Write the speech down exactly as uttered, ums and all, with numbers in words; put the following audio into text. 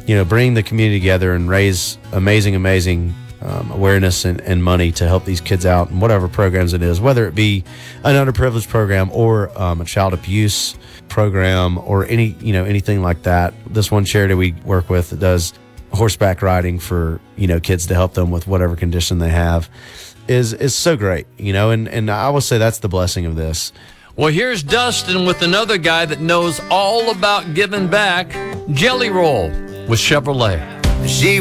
you know, bring the community together and raise amazing, amazing um, awareness and, and money to help these kids out in whatever programs it is, whether it be an underprivileged program or um, a child abuse program or any, you know, anything like that. This one charity we work with that does horseback riding for, you know, kids to help them with whatever condition they have is is so great, you know, and, and I will say that's the blessing of this. Well, here's Dustin with another guy that knows all about giving back, Jelly Roll with Chevrolet. She